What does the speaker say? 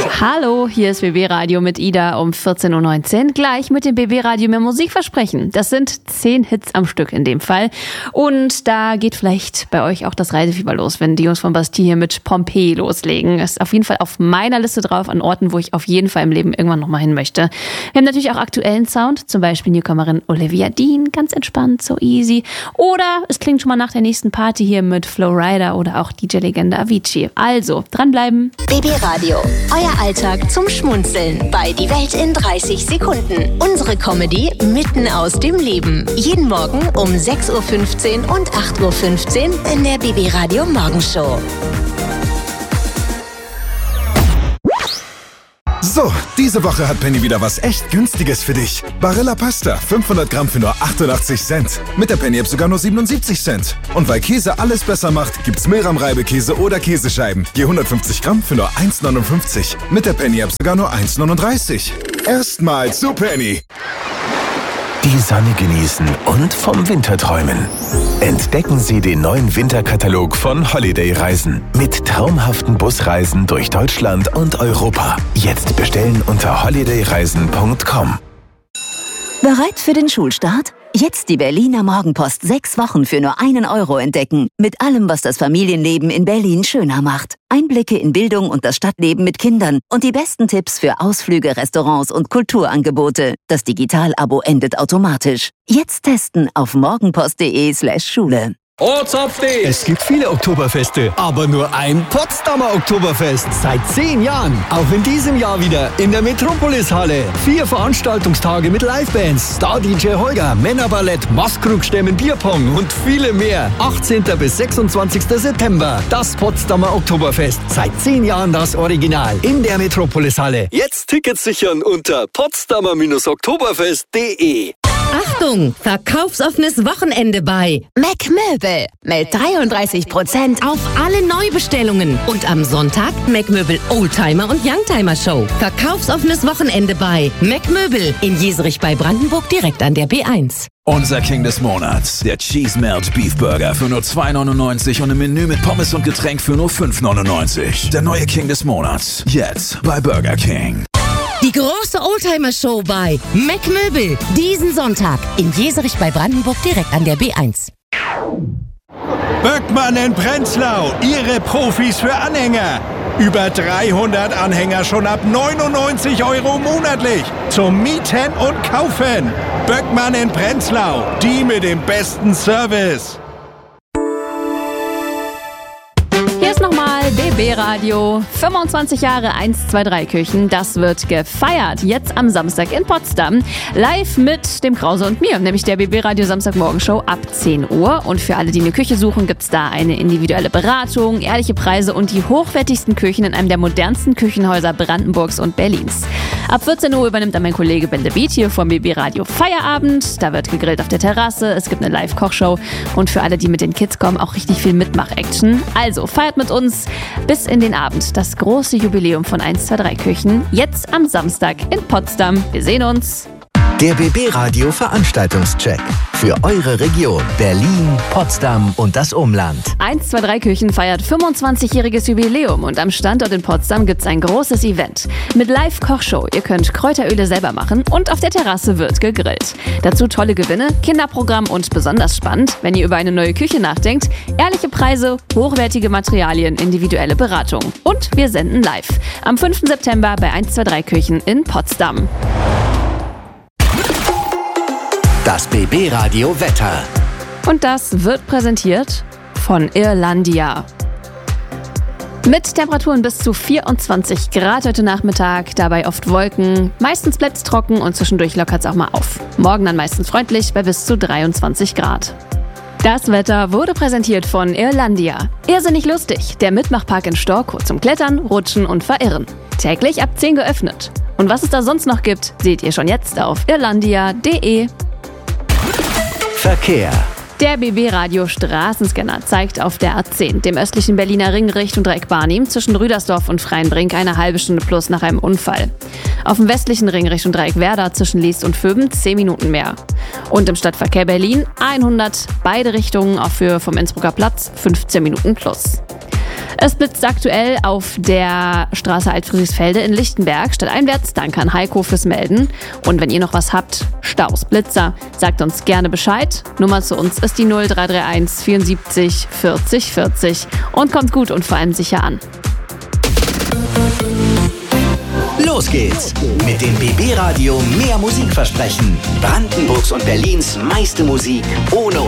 Hallo, hier ist BB Radio mit Ida um 14.19 Uhr. Gleich mit dem BB Radio mehr Musik versprechen. Das sind 10 Hits am Stück in dem Fall. Und da geht vielleicht bei euch auch das Reisefieber los, wenn die Jungs von Bastille hier mit Pompeii loslegen. Ist auf jeden Fall auf meiner Liste drauf an Orten, wo ich auf jeden Fall im Leben irgendwann nochmal hin möchte. Wir haben natürlich auch aktuellen Sound, zum Beispiel Newcomerin Olivia Dean, ganz entspannt, so easy. Oder es klingt schon mal nach der nächsten Party hier mit Flo Rida oder auch DJ-Legende Avicii. Also, dranbleiben. BB Radio, euer Alltag zum Schmunzeln bei Die Welt in 30 Sekunden. Unsere Comedy mitten aus dem Leben. Jeden Morgen um 6.15 Uhr und 8.15 Uhr in der BB Radio Morgenshow. So, diese Woche hat Penny wieder was echt Günstiges für dich. Barilla Pasta, 500 Gramm für nur 88 Cent. Mit der Penny-App sogar nur 77 Cent. Und weil Käse alles besser macht, gibt's Milram-Reibekäse oder Käsescheiben. Je 150 Gramm für nur 1,59. Mit der Penny-App sogar nur 1,39. Erstmal zu Penny. Die Sonne genießen und vom Winter träumen. Entdecken Sie den neuen Winterkatalog von Holiday Reisen. Mit traumhaften Busreisen durch Deutschland und Europa. Jetzt bestellen unter holidayreisen.com. Bereit für den Schulstart? Jetzt die Berliner Morgenpost 6 Wochen für nur 1 Euro entdecken. Mit allem, was das Familienleben in Berlin schöner macht. Einblicke in Bildung und das Stadtleben mit Kindern und die besten Tipps für Ausflüge, Restaurants und Kulturangebote. Das Digital-Abo endet automatisch. Jetzt testen auf morgenpost.de/Schule. Es gibt viele Oktoberfeste, aber nur ein Potsdamer Oktoberfest. Seit 10 Jahren. Auch in diesem Jahr wieder in der Metropolis-Halle. 4 Veranstaltungstage mit Livebands, Star-DJ Holger, Männerballett, Maskrug-Stemmen, Bierpong und viele mehr. 18. bis 26. September. Das Potsdamer Oktoberfest. Seit 10 Jahren das Original. In der Metropolis-Halle. Jetzt Tickets sichern unter potsdamer-oktoberfest.de. Achtung! Verkaufsoffenes Wochenende bei Mac Möbel mit 33% auf alle Neubestellungen. Und am Sonntag Mac Möbel Oldtimer und Youngtimer Show. Verkaufsoffenes Wochenende bei Mac Möbel in Jeserich bei Brandenburg direkt an der B1. Unser King des Monats, der Cheese Melt Beef Burger für nur 2,99 und im Menü mit Pommes und Getränk für nur 5,99. Der neue King des Monats, jetzt bei Burger King. Die große Oldtimer-Show bei Mac Möbel. Diesen Sonntag in Jeserich bei Brandenburg direkt an der B1. Böckmann in Prenzlau, Ihre Profis für Anhänger. Über 300 Anhänger schon ab 99 Euro monatlich. Zum Mieten und Kaufen. Böckmann in Prenzlau, die mit dem besten Service. Hier ist nochmal BB Radio. 25 Jahre 123 Küchen, das wird gefeiert. Jetzt am Samstag in Potsdam. Live mit dem Krause und mir, nämlich der BB Radio Samstagmorgenshow ab 10 Uhr. Und für alle, die eine Küche suchen, gibt's da eine individuelle Beratung, ehrliche Preise und die hochwertigsten Küchen in einem der modernsten Küchenhäuser Brandenburgs und Berlins. Ab 14 Uhr übernimmt dann mein Kollege Ben Beat hier vom BB Radio Feierabend. Da wird gegrillt auf der Terrasse, es gibt eine Live-Kochshow und für alle, die mit den Kids kommen, auch richtig viel Mitmach-Action. Also feiert mit uns bis in den Abend das große Jubiläum von 123 Küchen. Jetzt am Samstag in Potsdam. Wir sehen uns. Der BB Radio Veranstaltungscheck. Für eure Region Berlin, Potsdam und das Umland. 123 Küchen feiert 25-jähriges Jubiläum und am Standort in Potsdam gibt's ein großes Event. Mit Live-Kochshow. Ihr könnt Kräuteröle selber machen und auf der Terrasse wird gegrillt. Dazu tolle Gewinne, Kinderprogramm und besonders spannend, wenn ihr über eine neue Küche nachdenkt, ehrliche Preise, hochwertige Materialien, individuelle Beratung. Und wir senden live. Am 5. September bei 123 Küchen in Potsdam. Das BB Radio Wetter. Und das wird präsentiert von Irlandia. Mit Temperaturen bis zu 24 Grad heute Nachmittag, dabei oft Wolken, meistens bleibt es trocken und zwischendurch lockert es auch mal auf. Morgen dann meistens freundlich bei bis zu 23 Grad. Das Wetter wurde präsentiert von Irlandia. Irrsinnig lustig, der Mitmachpark in Storkow zum Klettern, Rutschen und Verirren. Täglich ab 10 geöffnet. Und was es da sonst noch gibt, seht ihr schon jetzt auf irlandia.de. Verkehr. Der BB-Radio Straßenscanner zeigt auf der A10, dem östlichen Berliner Ring Richtung Dreieck Barnim, zwischen Rüdersdorf und Freienbrink eine halbe Stunde plus nach einem Unfall. Auf dem westlichen Ring Richtung Dreieck Werder zwischen Liest und Vöben 10 Minuten mehr. Und im Stadtverkehr Berlin 100, beide Richtungen auf Höhe vom Innsbrucker Platz 15 Minuten plus. Es blitzt aktuell auf der Straße Altfriedrichsfelde in Lichtenberg. Stadteinwärts, danke an Heiko fürs Melden. Und wenn ihr noch was habt, Staus, Blitzer, sagt uns gerne Bescheid. Nummer zu uns ist die 0331 74 40 40. Und kommt gut und vor allem sicher an. Los geht's mit dem BB Radio Mehr Musikversprechen. Brandenburgs und Berlins meiste Musik ohne